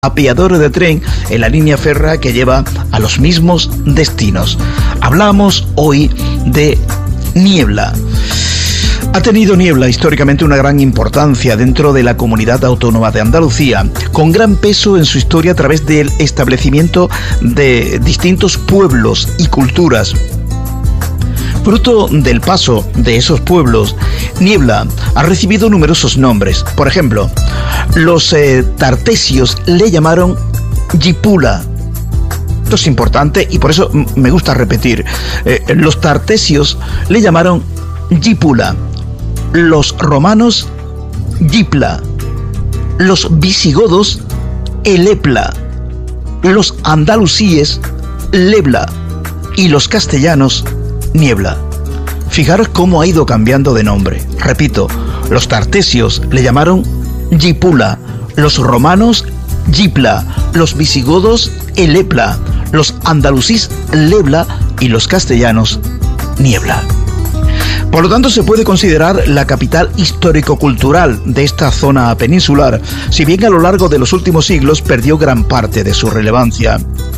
apeadero de tren en la línea férrea que lleva a los mismos destinos. Hablamos hoy de Niebla. Ha tenido Niebla históricamente una gran importancia dentro de la comunidad autónoma de Andalucía, con gran peso en su historia a través del establecimiento de distintos pueblos y culturas. Fruto del paso de esos pueblos, Niebla ha recibido numerosos nombres. Por ejemplo, los tartesios le llamaron Yipula. Esto es importante y por eso me gusta repetir. Los tartesios le llamaron Yipula. Los romanos, Yipla. Los visigodos, Elepla. Los andalusíes, Lebla. Y los castellanos, Niebla. Fijaros cómo ha ido cambiando de nombre. Repito, los tartesios le llamaron Yipula, los romanos Yipla, los visigodos Elepla, los andalusíes Lebla y los castellanos Niebla. Por lo tanto, se puede considerar la capital histórico-cultural de esta zona peninsular, si bien a lo largo de los últimos siglos perdió gran parte de su relevancia.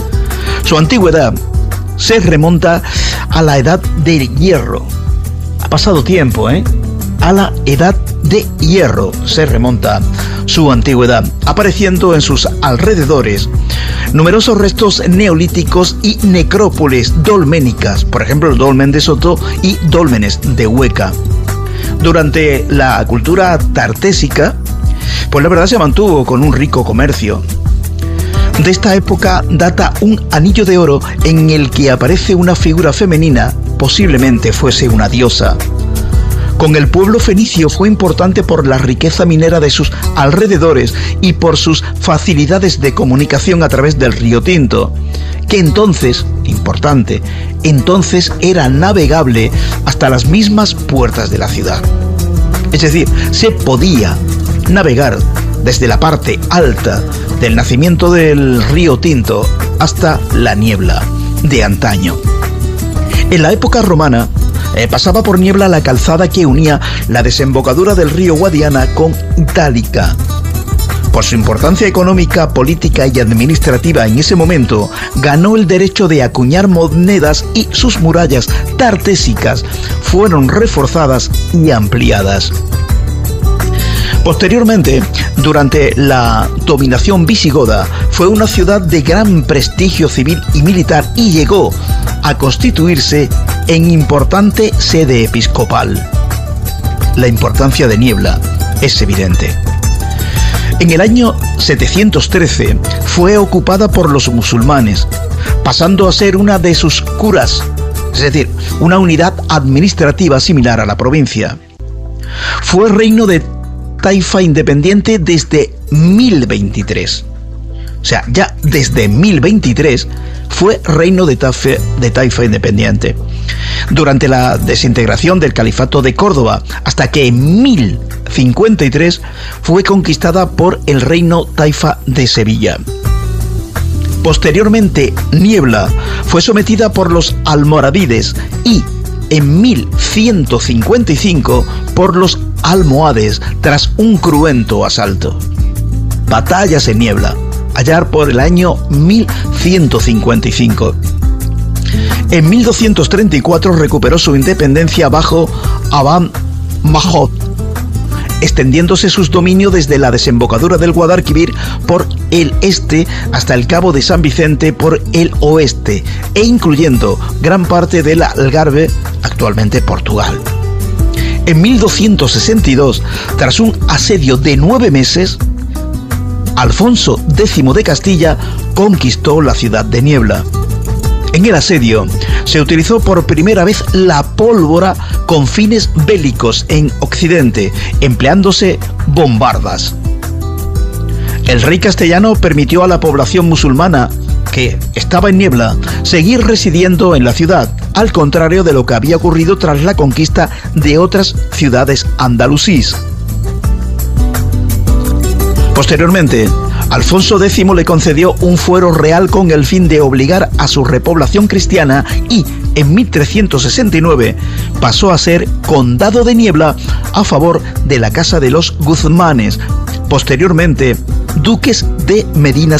Su antigüedad se remonta a la Edad de Hierro. Ha pasado tiempo, A la Edad de Hierro se remonta su antigüedad, apareciendo en sus alrededores numerosos restos neolíticos y necrópolis dolménicas, por ejemplo el dolmen de Soto y dólmenes de Hueca. Durante la cultura tartésica, pues la verdad se mantuvo con un rico comercio. De esta época data un anillo de oro en el que aparece una figura femenina, posiblemente fuese una diosa. Con el pueblo fenicio fue importante por la riqueza minera de sus alrededores y por sus facilidades de comunicación a través del río Tinto, que entonces, importante, entonces era navegable hasta las mismas puertas de la ciudad. Es decir, se podía navegar desde la parte alta del nacimiento del río Tinto hasta la Niebla de antaño. En la época romana, pasaba por Niebla la calzada que unía la desembocadura del río Guadiana con Itálica. Por su importancia económica, política y administrativa en ese momento, ganó el derecho de acuñar monedas y sus murallas tartésicas fueron reforzadas y ampliadas. Posteriormente, durante la dominación visigoda, fue una ciudad de gran prestigio civil y militar y llegó a constituirse en importante sede episcopal. La importancia de Niebla es evidente. En el año 713 fue ocupada por los musulmanes, pasando a ser una de sus curas, es decir, una unidad administrativa similar a la provincia. Fue reino de taifa independiente desde 1023. O sea, ya desde 1023 fue reino de taifa independiente. Durante la desintegración del califato de Córdoba, hasta que en 1053 fue conquistada por el reino taifa de Sevilla. Posteriormente, Niebla fue sometida por los almorávides y en 1155 por los almohades tras un cruento asalto. Batallas en Niebla, allá por el año 1155. En 1234 recuperó su independencia bajo Aban Mahot, extendiéndose sus dominios desde la desembocadura del Guadalquivir por el este hasta el Cabo de San Vicente por el oeste, e incluyendo gran parte del Algarve, actualmente Portugal. En 1262, tras un asedio de 9 meses, Alfonso X de Castilla conquistó la ciudad de Niebla. En el asedio se utilizó por primera vez la pólvora con fines bélicos en Occidente, empleándose bombardas. El rey castellano permitió a la población musulmana que estaba en Niebla seguir residiendo en la ciudad, al contrario de lo que había ocurrido tras la conquista de otras ciudades andalusíes. Posteriormente, Alfonso X le concedió un fuero real con el fin de obligar a su repoblación cristiana y, en 1369, pasó a ser condado de Niebla a favor de la Casa de los Guzmanes, posteriormente duques de Medina